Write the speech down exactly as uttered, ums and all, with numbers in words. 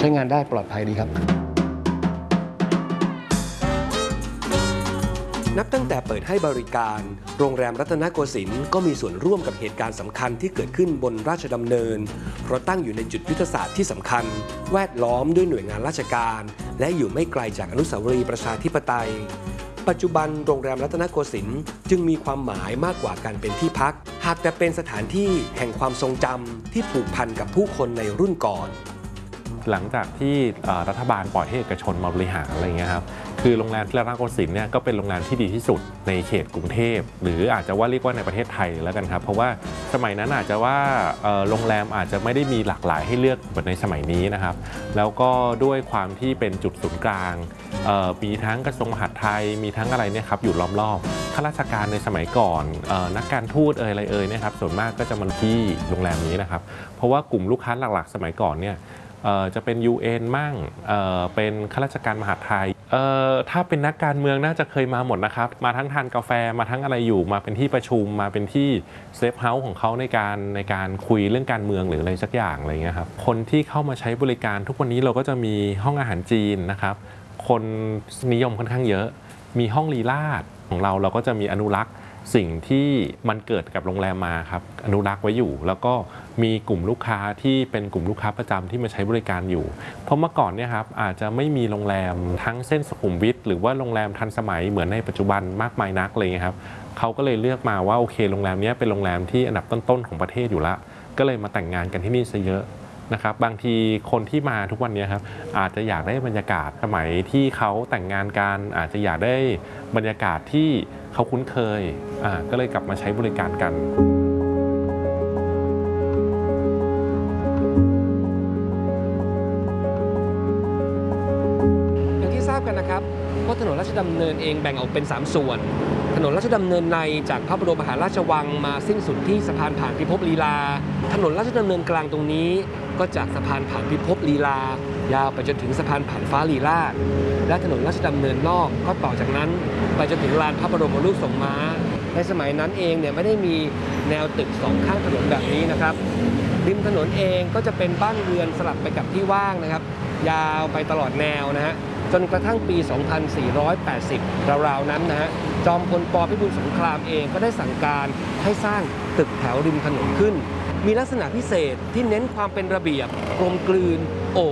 ช้งานได้ปลอดภัยดีครับนับตั้งแต่เปิดให้บริการโรงแรมรัตนโกสินทร์ก็มีส่วนร่วมกับเหตุการณ์สำคัญที่เกิดขึ้นบนราชดำเนินเพราะตั้งอยู่ในจุดยุทธศาสตร์ที่สำคัญแวดล้อมด้วยหน่วยงานราชการและอยู่ไม่ไกลจากอนุสาวรีย์ประชาธิปไตยปัจจุบันโรงแรมรัตนโกสินทร์จึงมีความหมายมากกว่าการเป็นที่พักหากแต่เป็นสถานที่แห่งความทรงจำที่ผูกพันกับผู้คนในรุ่นก่อนหลังจากที่รัฐบาลปล่อยให้เอกชนมาบริหารอะไรเงี้ยครับคือโรงแรมที่รัตนโกสินทร์เนี่ยก็เป็นโรงแรมที่ดีที่สุดในเขตกรุงเทพหรืออาจจะว่าเรียกว่าในประเทศไทยแล้วกันครับเพราะว่าสมัยนั้นอาจจะว่าโรงแรมอาจจะไม่ได้มีหลากหลายให้เลือกเหมือนในสมัยนี้นะครับแล้วก็ด้วยความที่เป็นจุดศูนย์กลางมีทั้งกระทรวงมหาดไทยมีทั้งอะไรเนี่ยครับอยู่ล้อมๆข้าราชการในสมัยก่อนนักการทูตเอ่ยอะไรเอ่ยเนี่ยครับส่วนมากก็จะมาที่โรงแรมนี้นะครับเพราะว่ากลุ่มลูกค้าหลักๆสมัยก่อนเนี่ยจะเป็น ยู เอ็น มั่งเเป็นข้าราชการมหาดไทยถ้าเป็นนักการเมืองน่าจะเคยมาหมดนะครับมาทั้งทานกาแฟมาทั้งอะไรอยู่มาเป็นที่ประชุมมาเป็นที่เซฟเฮาส์ของเขาในการในการคุยเรื่องการเมืองหรืออะไรสักอย่างอะไรเงี้ยครับคนที่เข้ามาใช้บริการทุกวันนี้เราก็จะมีห้องอาหารจีนนะครับคนนิยมค่อนข้างเยอะมีห้องลีลาศของเราเราก็จะมีอนุรักษ์สิ่งที่มันเกิดกับโรงแรมมาครับอนุรักษ์ไว้อยู่แล้วก็มีกลุ่มลูกค้าที่เป็นกลุ่มลูกค้าประจำที่มาใช้บริการอยู่เพราะเมื่อก่อนเนี่ยครับอาจจะไม่มีโรงแรมทั้งเส้นสุขุมวิทหรือว่าโรงแรมทันสมัยเหมือนในปัจจุบันมากมายนักเลยครับเขาก็เลยเลือกมาว่าโอเคโรงแรมนี้เป็นโรงแรมที่อันดับต้นๆของประเทศอยู่ละก็เลยมาแต่งงานกันที่นี่ซะเยอะนะครับบางทีคนที่มาทุกวันนี้ครับอาจจะอยากได้บรรยากาศสมัยที่เขาแต่งงานกันอาจจะอยากได้บรรยากาศที่เขาคุ้นเคยอ่าก็เลยกลับมาใช้บริการกันอย่างที่ทราบกันนะครับว่าถนนราชดำเนินเองแบ่งออกเป็นสามส่วนถนนราชดำเนินในจากพระบรมมหาราชวังมาสิ้นสุดที่สะพานผ่านพิภพลีลาถนนราชดำเนินกลางตรงนี้ก็จากสะพานผ่านพิภพลีลายาวไปจนถึงสะพานผ่านฟ้าลีลาศและถนนราชดำเนินนอกก็ต่อจากนั้นไปจนถึงลานพระบรมรูปทรงม้าในสมัยนั้นเองเนี่ยไม่ได้มีแนวตึกสองข้างถนนแบบนี้นะครับริมถนนเองก็จะเป็นบ้านเรือนสลับไปกับที่ว่างนะครับยาวไปตลอดแนวนะฮะจนกระทั่งปี สองพันสี่ร้อยแปดสิบ ราวๆนั้นนะฮะจอมพลป.พิบูลสงครามเองก็ได้สั่งการให้สร้างตึกแถวริมถนนขึ้นมีลักษณะพิเศษที่เน้นความเป็นระเบียบกลมกลืนโอ้